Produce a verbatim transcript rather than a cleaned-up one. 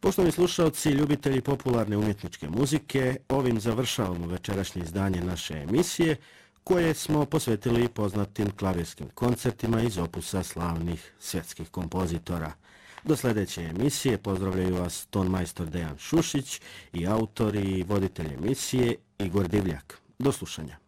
Poštovani slušalci, ljubitelji popularne umjetničke muzike, ovim završavamo večerašnje izdanje naše emisije, koje smo posvetili poznatim klavirskim koncertima iz opusa slavnih svjetskih kompozitora. Do sljedeće emisije pozdravljaju vas tonmajstor Dejan Šušić i autor i voditelj emisije Igor Divljak. Do slušanja.